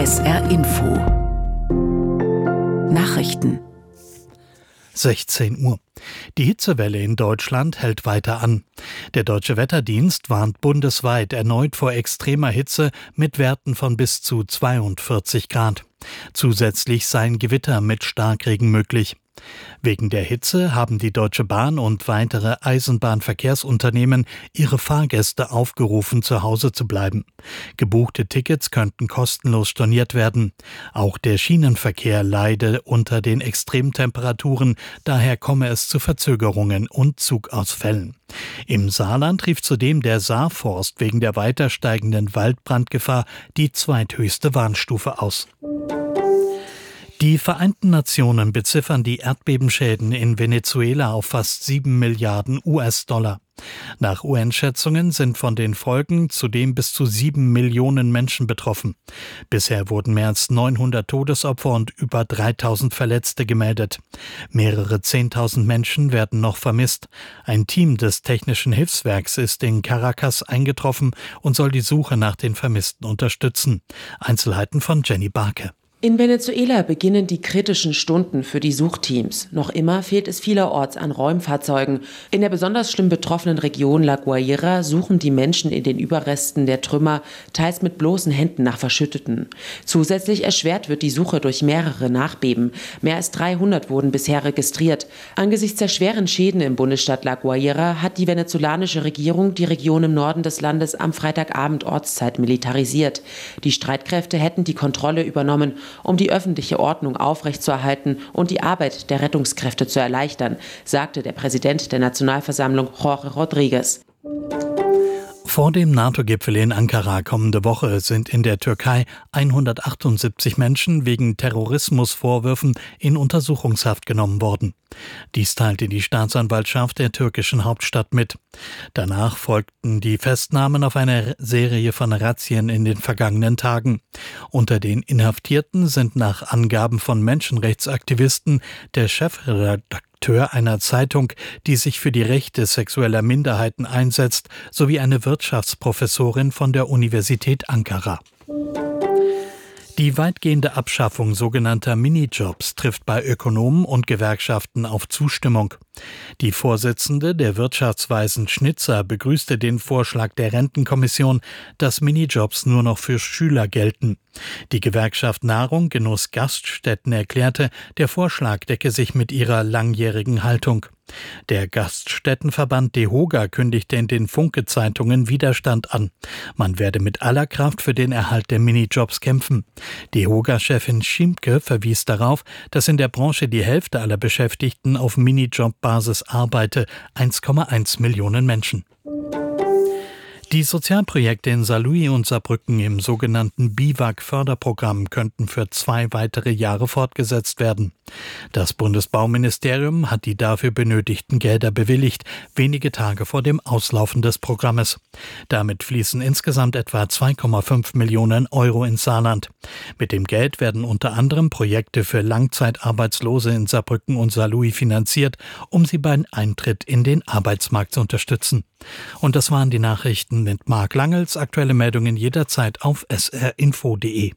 SR Info Nachrichten 16 Uhr. Die Hitzewelle in Deutschland hält weiter an. Der Deutsche Wetterdienst warnt bundesweit erneut vor extremer Hitze mit Werten von bis zu 42 Grad. Zusätzlich seien Gewitter mit Starkregen möglich. Wegen der Hitze haben die Deutsche Bahn und weitere Eisenbahnverkehrsunternehmen ihre Fahrgäste aufgerufen, zu Hause zu bleiben. Gebuchte Tickets könnten kostenlos storniert werden. Auch der Schienenverkehr leide unter den Extremtemperaturen, daher komme es zu Verzögerungen und Zugausfällen. Im Saarland rief zudem der Saarforst wegen der weiter steigenden Waldbrandgefahr die zweithöchste Warnstufe aus. Die Vereinten Nationen beziffern die Erdbebenschäden in Venezuela auf fast 7 Milliarden US-Dollar. Nach UN-Schätzungen sind von den Folgen zudem bis zu 7 Millionen Menschen betroffen. Bisher wurden mehr als 900 Todesopfer und über 3000 Verletzte gemeldet. Mehrere 10.000 Menschen werden noch vermisst. Ein Team des Technischen Hilfswerks ist in Caracas eingetroffen und soll die Suche nach den Vermissten unterstützen. Einzelheiten von Jenny Barke. In Venezuela beginnen die kritischen Stunden für die Suchteams. Noch immer fehlt es vielerorts an Räumfahrzeugen. In der besonders schlimm betroffenen Region La Guaira suchen die Menschen in den Überresten der Trümmer, teils mit bloßen Händen nach Verschütteten. Zusätzlich erschwert wird die Suche durch mehrere Nachbeben. Mehr als 300 wurden bisher registriert. Angesichts der schweren Schäden im Bundesstaat La Guaira hat die venezolanische Regierung die Region im Norden des Landes am Freitagabend Ortszeit militarisiert. Die Streitkräfte hätten die Kontrolle übernommen, um die öffentliche Ordnung aufrechtzuerhalten und die Arbeit der Rettungskräfte zu erleichtern, sagte der Präsident der Nationalversammlung Jorge Rodríguez. Vor dem NATO-Gipfel in Ankara kommende Woche sind in der Türkei 178 Menschen wegen Terrorismusvorwürfen in Untersuchungshaft genommen worden. Dies teilte die Staatsanwaltschaft der türkischen Hauptstadt mit. Danach folgten die Festnahmen auf eine Serie von Razzien in den vergangenen Tagen. Unter den Inhaftierten sind nach Angaben von Menschenrechtsaktivisten der Chefredakteur einer Zeitung, die sich für die Rechte sexueller Minderheiten einsetzt, sowie eine Wirtschaftsprofessorin von der Universität Ankara. Die weitgehende Abschaffung sogenannter Minijobs trifft bei Ökonomen und Gewerkschaften auf Zustimmung. Die Vorsitzende der Wirtschaftsweisen Schnitzer begrüßte den Vorschlag der Rentenkommission, dass Minijobs nur noch für Schüler gelten. Die Gewerkschaft Nahrung, Genuss, Gaststätten erklärte, der Vorschlag decke sich mit ihrer langjährigen Haltung. Der Gaststättenverband DEHOGA kündigte in den Funke-Zeitungen Widerstand an. Man werde mit aller Kraft für den Erhalt der Minijobs kämpfen. DEHOGA-Chefin Schimpke verwies darauf, dass in der Branche die Hälfte aller Beschäftigten auf Minijob-Basis arbeite, 1,1 Millionen Menschen. Die Sozialprojekte in Saarlouis und Saarbrücken im sogenannten BIWAG-Förderprogramm könnten für 2 weitere Jahre fortgesetzt werden. Das Bundesbauministerium hat die dafür benötigten Gelder bewilligt, wenige Tage vor dem Auslaufen des Programmes. Damit fließen insgesamt etwa 2,5 Millionen Euro ins Saarland. Mit dem Geld werden unter anderem Projekte für Langzeitarbeitslose in Saarbrücken und Saarlouis finanziert, um sie beim Eintritt in den Arbeitsmarkt zu unterstützen. Und das waren die Nachrichten mit Marc Langels. Aktuelle Meldungen jederzeit auf srinfo.de.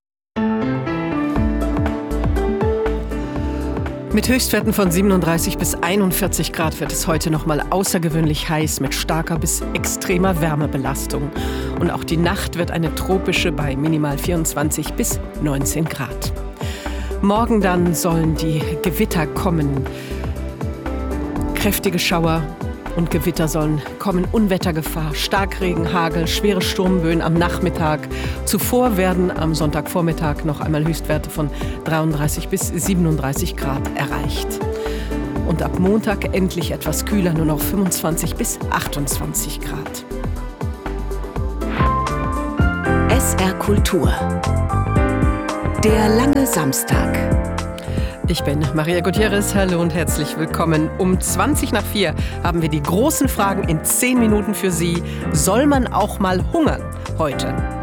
Mit Höchstwerten von 37 bis 41 Grad wird es heute nochmal außergewöhnlich heiß mit starker bis extremer Wärmebelastung. Und auch die Nacht wird eine tropische bei minimal 24 bis 19 Grad. Morgen dann sollen die Gewitter kommen. Kräftige Schauer und Gewitter sollen kommen, Unwettergefahr, Starkregen, Hagel, schwere Sturmböen am Nachmittag. Zuvor werden am Sonntagvormittag noch einmal Höchstwerte von 33 bis 37 Grad erreicht. Und ab Montag endlich etwas kühler, nur noch 25 bis 28 Grad. SR Kultur. Der lange Samstag. Ich bin Maria Gutierrez, hallo und herzlich willkommen. Um 4:20 haben wir die großen Fragen in 10 Minuten für Sie. Soll man auch mal hungern heute?